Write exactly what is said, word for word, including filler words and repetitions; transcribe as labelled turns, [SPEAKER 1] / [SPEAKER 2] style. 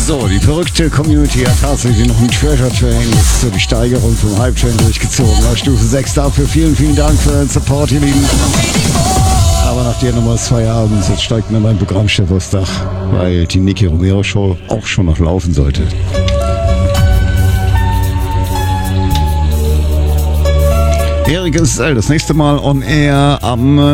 [SPEAKER 1] So, die verrückte Community hat tatsächlich noch einen Treasure Train, das ist so die Steigerung vom Hype Train durchgezogen. Auf Stufe sechs dafür. Vielen, vielen Dank für den Support, ihr Lieben. Aber nach der Nummer ist Feierabend, jetzt steigt mir mein Programmchef aufs Dach, weil die Nicky Romero Show auch schon noch laufen sollte. Erik S L, das nächste Mal on Air am